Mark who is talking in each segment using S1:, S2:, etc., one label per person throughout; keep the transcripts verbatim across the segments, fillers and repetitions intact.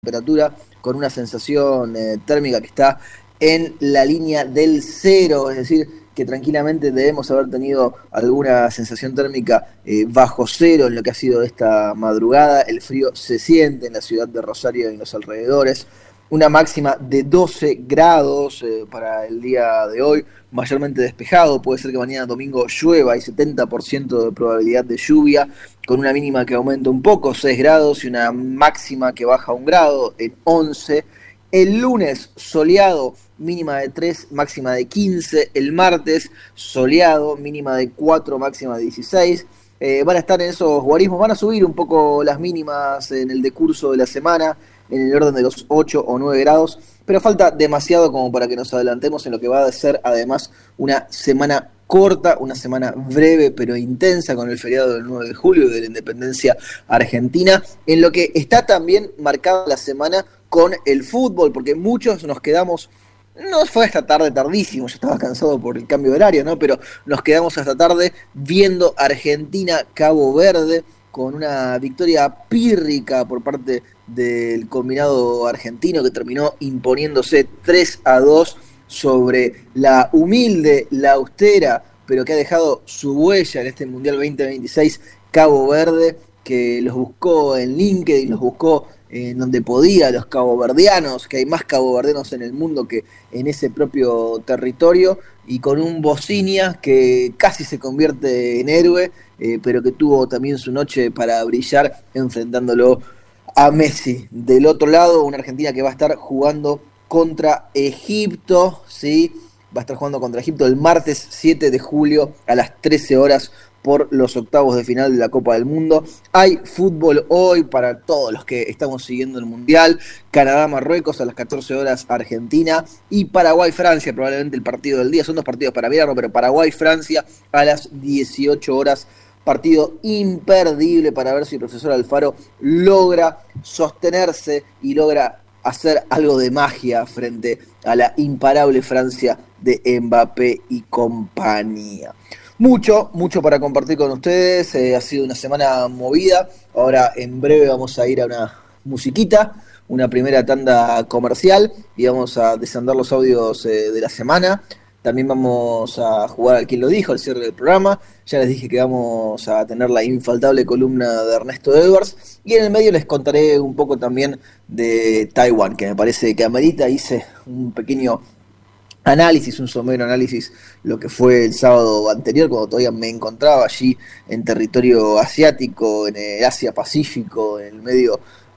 S1: temperatura, con una sensación eh, térmica que está en la línea del cero, es decir, que tranquilamente debemos haber tenido alguna sensación térmica eh, bajo cero en lo que ha sido esta madrugada. El frío se siente en la ciudad de Rosario y en los alrededores. Una máxima de doce grados eh, para el día de hoy, mayormente despejado. Puede ser que mañana domingo llueva, hay setenta por ciento de probabilidad de lluvia, con una mínima que aumenta un poco, seis grados, y una máxima que baja un grado en once. El lunes soleado, mínima de tres, máxima de quince. El martes soleado, mínima de cuatro, máxima de dieciséis. Eh, van a estar en esos guarismos, van a subir un poco las mínimas en el decurso de la semana, en el orden de los ocho o nueve grados, pero falta demasiado como para que nos adelantemos en lo que va a ser además una semana corta, una semana breve pero intensa, con el feriado del nueve de julio de la independencia argentina, en lo que está también marcada la semana con el fútbol, porque muchos nos quedamos, no fue hasta tarde tardísimo, yo estaba cansado por el cambio de horario, ¿no? Pero nos quedamos hasta tarde viendo Argentina-Cabo Verde, con una victoria pírrica por parte del combinado argentino, que terminó imponiéndose tres a dos sobre la humilde, la austera, pero que ha dejado su huella en este Mundial veinte veintiséis, Cabo Verde, que los buscó en LinkedIn, los buscó en donde podía, los caboverdianos, que hay más caboverdianos en el mundo que en ese propio territorio, y con un Bocinia que casi se convierte en héroe, eh, pero que tuvo también su noche para brillar enfrentándolo a Messi. Del otro lado, una Argentina que va a estar jugando contra Egipto, ¿sí? Va a estar jugando contra Egipto el martes siete de julio a las trece horas por los octavos de final de la Copa del Mundo. Hay fútbol hoy para todos los que estamos siguiendo el Mundial. Canadá-Marruecos a las catorce horas Argentina, y Paraguay-Francia, probablemente el partido del día. Son dos partidos para mirarlo, pero Paraguay-Francia a las dieciocho horas. Partido imperdible para ver si el profesor Alfaro logra sostenerse y logra hacer algo de magia frente a la imparable Francia de Mbappé y compañía. Mucho, mucho para compartir con ustedes. Eh, ha sido una semana movida. Ahora en breve vamos a ir a una musiquita, una primera tanda comercial, y vamos a desandar los audios eh, de la semana. También vamos a jugar al Quién lo dijo, al cierre del programa. Ya les dije que vamos a tener la infaltable columna de Ernesto Edwards. Y en el medio les contaré un poco también de Taiwán, que me parece que amerita. Hice un pequeño análisis, un somero análisis, lo que fue el sábado anterior, cuando todavía me encontraba allí en territorio asiático, en el Asia-Pacífico, en el medio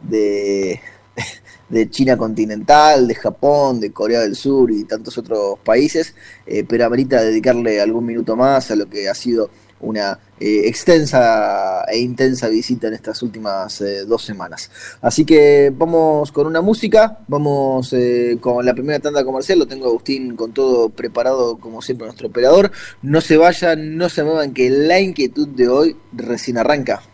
S1: de... de China continental, de Japón, de Corea del Sur y tantos otros países, eh, pero amerita dedicarle algún minuto más a lo que ha sido una eh, extensa e intensa visita en estas últimas eh, dos semanas. Así que vamos con una música, vamos eh, con la primera tanda comercial. Lo tengo a Agustín con todo preparado, como siempre, nuestro operador. No se vayan, no se muevan, que la inquietud de hoy recién arranca.